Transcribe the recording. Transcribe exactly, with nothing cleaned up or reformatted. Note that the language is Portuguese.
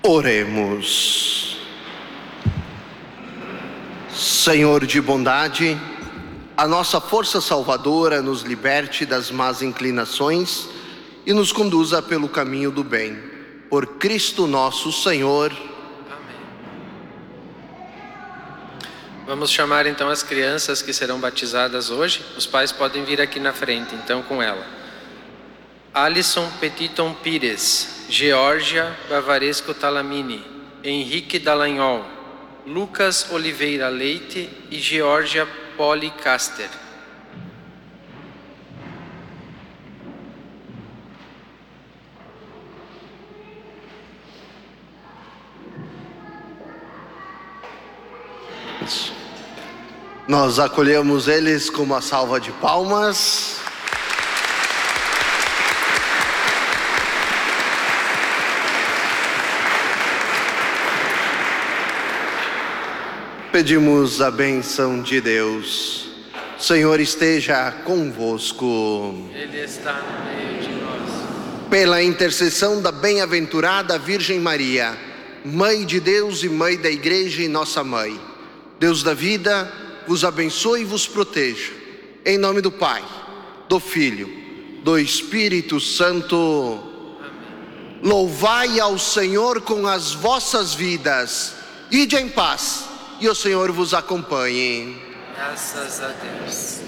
Oremos. Senhor de bondade, a nossa força salvadora nos liberte das más inclinações e nos conduza pelo caminho do bem. Por Cristo nosso Senhor. Amém. Vamos chamar então as crianças que serão batizadas hoje. Os pais podem vir aqui na frente, então, com ela. Alisson Petiton Pires, Georgia Bavaresco Talamini, Henrique Dallagnol, Lucas Oliveira Leite e Georgia Poli Caster. Nós acolhemos eles com uma salva de palmas. Pedimos a bênção de Deus. O Senhor esteja convosco. Ele está no meio de nós. Pela intercessão da bem-aventurada Virgem Maria, Mãe de Deus e Mãe da Igreja e nossa Mãe, Deus da vida vos abençoe e vos proteja. Em nome do Pai, do Filho, do Espírito Santo. Amém. Louvai ao Senhor com as vossas vidas. Ide em paz. E o Senhor vos acompanhe. Graças a Deus.